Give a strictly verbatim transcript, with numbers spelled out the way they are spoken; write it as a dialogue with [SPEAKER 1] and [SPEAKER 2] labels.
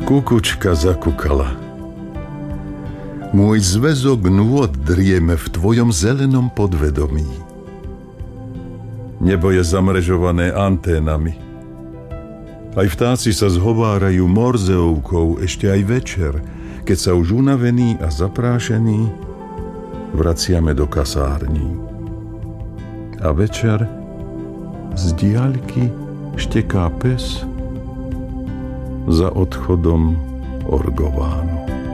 [SPEAKER 1] Kukučka zakukala. Môj zväzok nôd drieme v tvojom zelenom podvedomí. Nebo je zamrežované anténami. Aj vtáci sa zhovárajú morzeovkou ešte aj večer, keď sa už unavení a zaprášení vraciame do kasární. A večer z diaľky šteká pes za odchodom orgová.